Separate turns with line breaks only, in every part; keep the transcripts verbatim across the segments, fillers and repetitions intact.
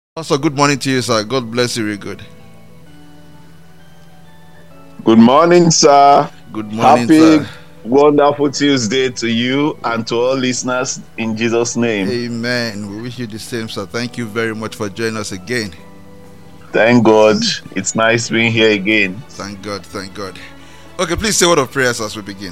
Also, good morning to you, sir. God bless you, very good.
Good morning, sir.
Good morning,
Happy,
sir.
wonderful Tuesday to you and to all listeners in Jesus' name.
Amen. We wish you the same, sir. Thank you very much for joining us again.
Thank God. It's nice being here again.
Thank God. Thank God. Okay, please say a word of prayers as we begin.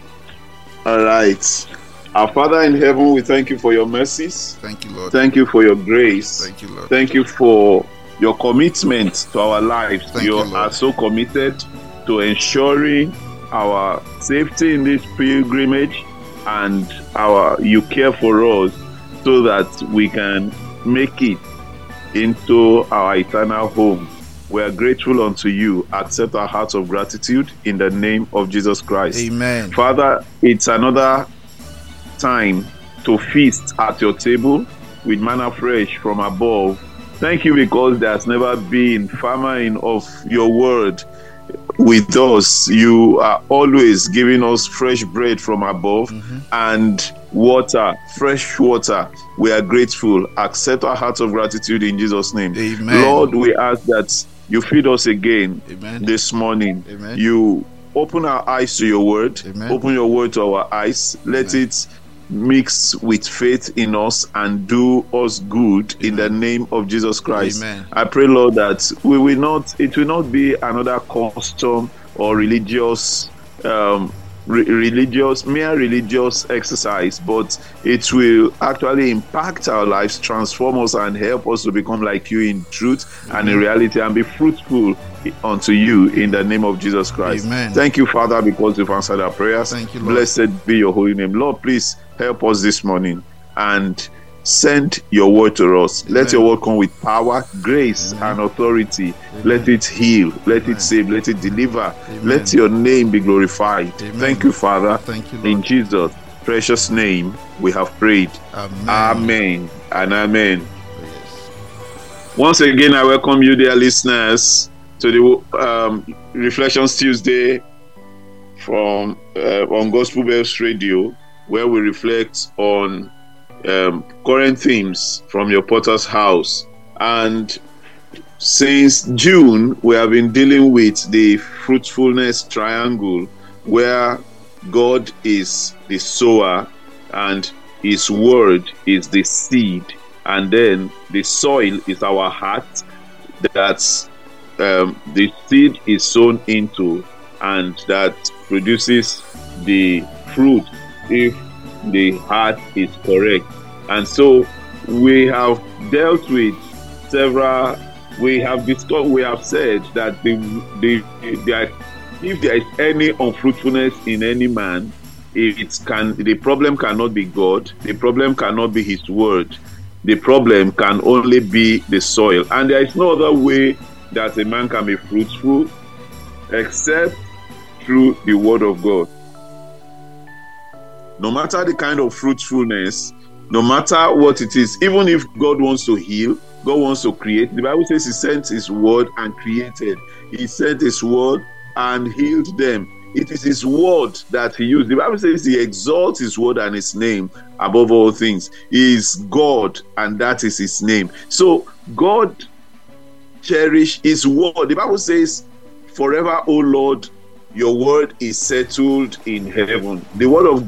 All right. Our Father in heaven, we thank you for your mercies.
Thank you, Lord.
Thank you for your grace.
Thank you, Lord.
Thank you for your commitment to our lives.
Thank
you
you, Lord.
are so committed to ensuring our safety in this pilgrimage, and our you care for us so that we can make it into our eternal home. We are grateful unto you. Accept our hearts of gratitude in the name of Jesus Christ.
Amen.
Father, it's another time to feast at your table with manna fresh from above. Thank you because there has never been famine of your word with us. You are always giving us fresh bread from above mm-hmm. and water, fresh water. We are grateful. Accept our hearts of gratitude in Jesus' name.
Amen.
Lord, we ask that you feed us again
Amen.
this morning.
Amen.
You open our eyes to your word.
Amen.
Open your word to our eyes. Let
Amen.
it mix with faith in us and do us good. Amen. In the name of Jesus Christ.
Amen.
I pray, Lord, that we will not, it will not be another custom or religious, um, re- religious, mere religious exercise, but it will actually impact our lives, transform us, and help us to become like you in truth mm-hmm. and in reality, and be fruitful unto you in the name of Jesus Christ.
Amen.
Thank you, Father, because you've answered our prayers.
Thank you, Lord.
Blessed be your holy name. Lord, please help us this morning and send your word to us. Amen. Let your word come with power, grace, Amen. And authority. Amen. Let it heal, let Amen. It save, let it deliver. Amen. Let your name be glorified. Amen. Thank you, Father.
Thank you, Lord.
In Jesus' precious name we have prayed.
Amen.
Amen and amen. Yes. Once again, I welcome you, dear listeners, to the um, Reflections Tuesday from uh, on Gospel Bells Radio, where we reflect on um, current themes from your Potter's House. And since June, we have been dealing with the fruitfulness triangle, where God is the sower and His word is the seed, and then the soil is our heart that's Um, the seed is sown into, and that produces the fruit if the heart is correct. And so we have dealt with several, we have discussed, we have said that the, the, the, if there is any unfruitfulness in any man, it can, the problem cannot be God, the problem cannot be His word, the problem can only be the soil. And there is no other way that a man can be fruitful except through the word of God. No matter the kind of fruitfulness, no matter what it is, even if God wants to heal, God wants to create, the Bible says He sent His word and created. He sent His word and healed them. It is His word that He used. The Bible says He exalts His word and His name above all things. He is God, and that is His name. So God cherish His word. The Bible says, forever, O Lord, your word is settled in heaven. The word of